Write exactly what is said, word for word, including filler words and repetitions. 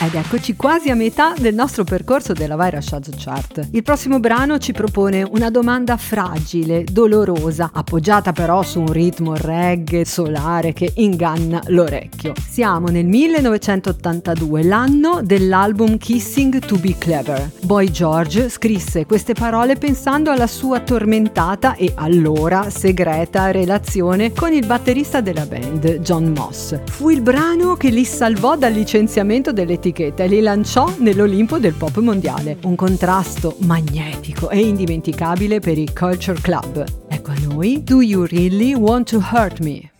Ed eccoci quasi a metà del nostro percorso della Viral Chart Chart. Il prossimo brano ci propone una domanda fragile, dolorosa, appoggiata però su un ritmo reggae solare che inganna l'orecchio. Siamo nel millenovecentottantadue, l'anno dell'album Kissing to be Clever. Boy George scrisse queste parole pensando alla sua tormentata e allora segreta relazione con il batterista della band, John Moss. Fu il brano che li salvò dal licenziamento dell'etichetta e li lanciò nell'Olimpo del pop mondiale. Un contrasto magnetico e indimenticabile per i Culture Club. Ecco a noi Do You Really Want to Hurt Me?